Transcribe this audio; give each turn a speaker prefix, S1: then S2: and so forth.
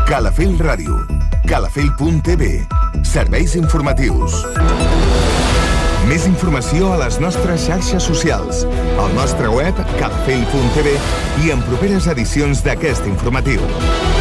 S1: Calafell Ràdio, calafell.tv, serveis informatius. Més informació a les nostres xarxes socials, al nostre web calafell.tv i en properes edicions d'aquest informatiu.